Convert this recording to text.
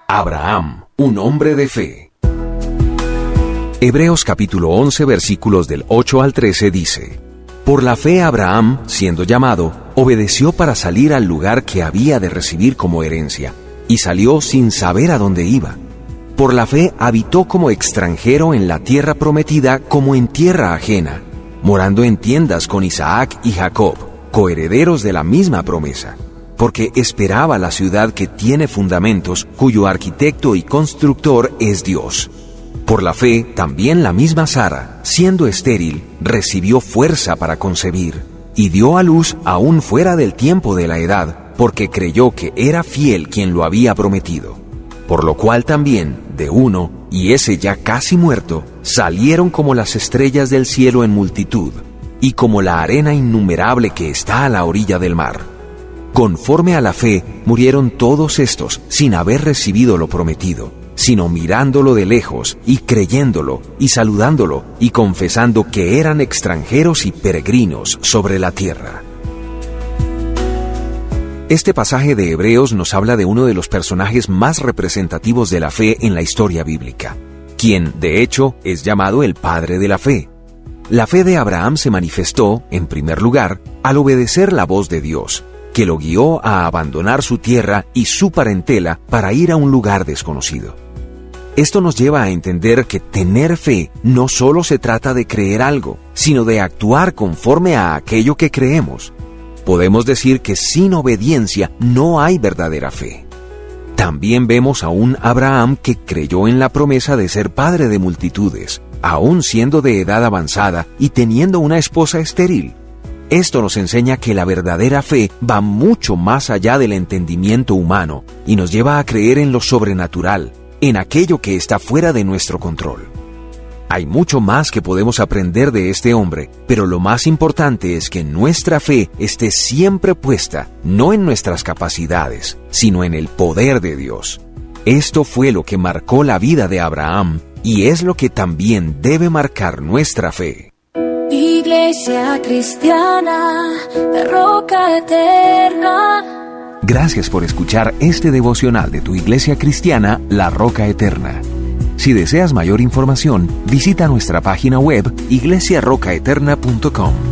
Abraham, un hombre de fe. Hebreos capítulo 11 versículos del 8 al 13 dice: Por la fe Abraham, siendo llamado, obedeció para salir al lugar que había de recibir como herencia, y salió sin saber a dónde iba. Por la fe habitó como extranjero en la tierra prometida como en tierra ajena, morando en tiendas con Isaac y Jacob, coherederos de la misma promesa, porque esperaba la ciudad que tiene fundamentos, cuyo arquitecto y constructor es Dios. Por la fe, también la misma Sara, siendo estéril, recibió fuerza para concebir, y dio a luz aún fuera del tiempo de la edad, porque creyó que era fiel quien lo había prometido. Por lo cual también, de uno, y ese ya casi muerto, salieron como las estrellas del cielo en multitud, y como la arena innumerable que está a la orilla del mar. Conforme a la fe, murieron todos estos sin haber recibido lo prometido, sino mirándolo de lejos, y creyéndolo, y saludándolo, y confesando que eran extranjeros y peregrinos sobre la tierra. Este pasaje de Hebreos nos habla de uno de los personajes más representativos de la fe en la historia bíblica, quien, de hecho, es llamado el padre de la fe. La fe de Abraham se manifestó, en primer lugar, al obedecer la voz de Dios, que lo guió a abandonar su tierra y su parentela para ir a un lugar desconocido. Esto nos lleva a entender que tener fe no solo se trata de creer algo, sino de actuar conforme a aquello que creemos. Podemos decir que sin obediencia no hay verdadera fe. También vemos a un Abraham que creyó en la promesa de ser padre de multitudes, aún siendo de edad avanzada y teniendo una esposa estéril. Esto nos enseña que la verdadera fe va mucho más allá del entendimiento humano y nos lleva a creer en lo sobrenatural, en aquello que está fuera de nuestro control. Hay mucho más que podemos aprender de este hombre, pero lo más importante es que nuestra fe esté siempre puesta, no en nuestras capacidades, sino en el poder de Dios. Esto fue lo que marcó la vida de Abraham y es lo que también debe marcar nuestra fe. Iglesia Cristiana de Roca Eterna. Gracias por escuchar este devocional de tu Iglesia Cristiana, La Roca Eterna. Si deseas mayor información, visita nuestra página web iglesiarocaeterna.com.